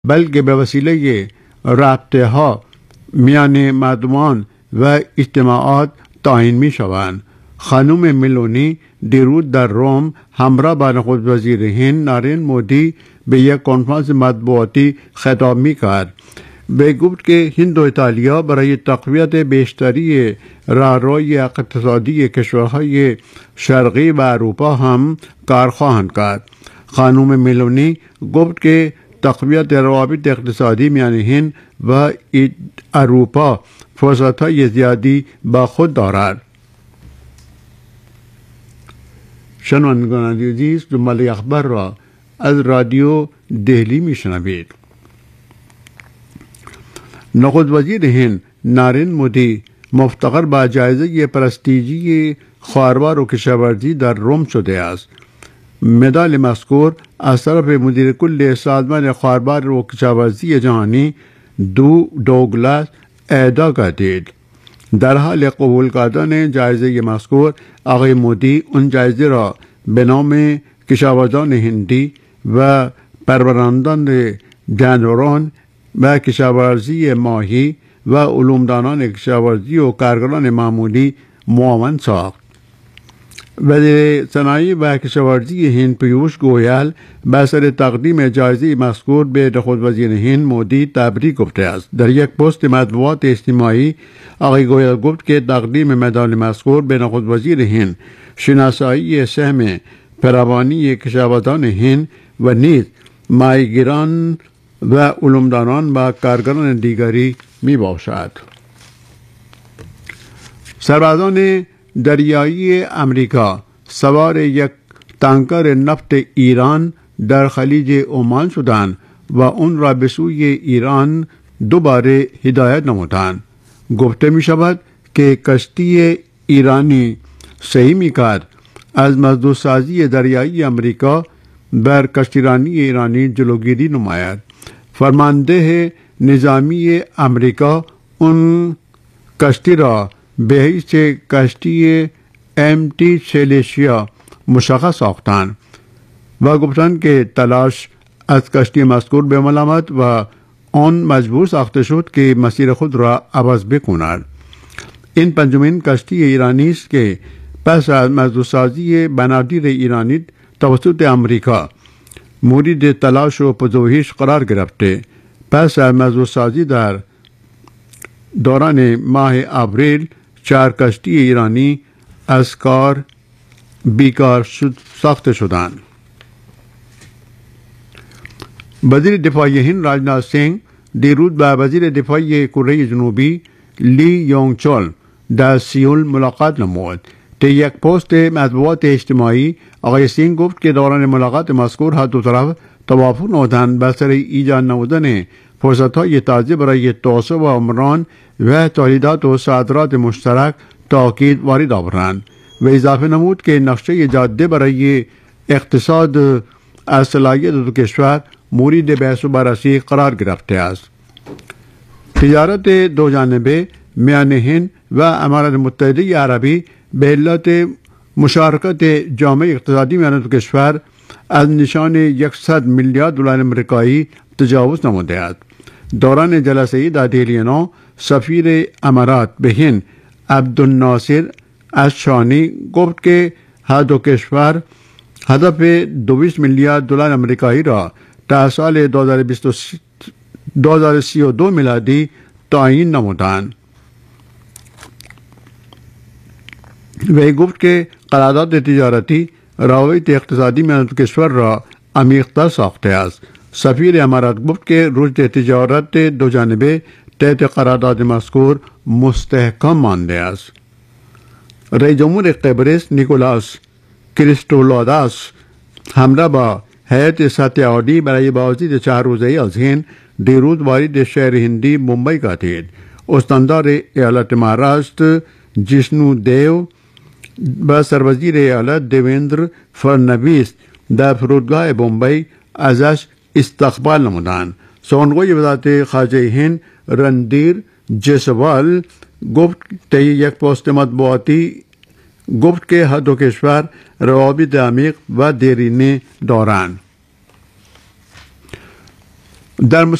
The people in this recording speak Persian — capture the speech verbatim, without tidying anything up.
بلکه به وسیله رابطه ها میان مردمان و اجتماعات تعیین می شوند. خانم ملونی دیروز در روم همراه با نخست وزیر هند نریندر مودی به یک کنفرانس مطبوعاتی خطاب می کرد. به گفت که هند و ایتالیا برای تقویت بیشتری راهروی اقتصادی کشورهای شرقی و اروپا هم کار خواهند کرد. خانم ملونی گفت که تقویت روابط اقتصادی میان هند و اروپا فرصت‌های زیادی با خود دارد. شنوندگان عزیز، جمله اخبار را از رادیو دهلی میشنوید. نخست وزیر هند نریندر مودی مفتخر با جایزه پرستیژی خواهربار و کشاورزی در روم شده است. مدال مذکور از طرف مدیر کل سازمان خواهربار و کشاورزی جهانی دو دوگلاس اهدا گردید. در حال قبول کردن جایزه مذکور آقای مودی اون جایزه را به نام کشاورزان هندی و پرورندگان جانوران و کشاورزی ماهی و علومدانان کشاورزی و کارگران معمولی معاون ساخت. وزیر صنایع و کشاورزی هند پیوش گویل به سر تقدیم جایزه مذکور به نخست وزیر هند مودی تبریک گفته است. در یک پست مطبوعات اجتماعی آقای گویل گفت که تقدیم مدال مذکور به نخست وزیر هند شناسایی سهم فراوانی کشاورزان هند و نیز ماهیگیران و علومدانان و کارگران دیگری می باشد. سربازان دریایی امریکا سوار یک تانکر نفت ایران در خلیج عمان شدند و اون را به سوی ایران دوباره هدایت نمودند. گفته می شود که کشتی ایرانی سعی می کرد از مزدورسازی دریایی امریکا بر کشتیرانی ایرانی جلوگیری نماید. فرمانده نظامی امریکا اون کشتی را به حیث کشتی ام تی سلیشیا مشخص ساختند و گفتند که تلاش از کشتی مذکور به ملامت و آن مجبور ساخته شد که مسیر خود را عوض بکند. این پنجمین کشتی ایرانی است که پس از مزدورسازی بنادر ایرانی توسط امریکا مورد تلاش و پژوهش قرار گرفته. پس از مزدورسازی در دوران ماه اپریل چهار کشتی ایرانی از کار بیکار شد ساخته شدند. وزیر دفاع هند راجناتھ سینگ دیروز با وزیر دفاع کره جنوبی لی یونگ چول در سیول ملاقات نمود. در یک پست مطبوعات اجتماعی آقای سینگ گفت که دوران ملاقات مذکور هر دو طرف توافق نمودند بر سر ایجاد نمودن فرصت‌های تازه برای توسعه و عمران و تولیدات و صادرات مشترک تاکید وارد آورند و اضافه نمود که نقشه جاده برای اقتصاد از صلاحیت دو کشور مورد بحث و بررسی قرار گرفته است. تجارت دو جانبه میان هند و امارات متحده عربی به علت مشارکت جامع اقتصادی میان دو کشور از نشان صد میلیارد دلار امریکایی تجاوز نموده است. دوران جلسه در دهلی نو سفیر امارات به هند عبدالناصر اشانی گفت که هر دو کشور هدف دویست میلیارد دلار امریکایی را تا سال دو هزار و سی و دو میلادی تعیین نمودند. وی گفت که قرارداد تجارتی روابط اقتصادی میان دو کشور را عمیق‌تر ساخته است. سفیر امارات گفت که رشد تجارت دو جانبه تحت قرارداد مذکور مستحکم مانده است. رئیس جمهور قبرس نیکولاس کریستولاداس همراه با هیئت سطح عالی برای بازدید چهار روزه‌ای از هند دیروز وارد شهر هندی ممبئی گردید. استاندار ایالت مهاراشتر جشنو دیو و سروزیر ایالت دیویندر فرنویس در فرودگاه بمبئی ازش استقبال نمودند. سخنگوی وزارت خارجه هند رندیر جیسوال گفت طی یک پست مطبوعاتی گفت که هر دو کشور روابط عمیق و دیرینه دارند. در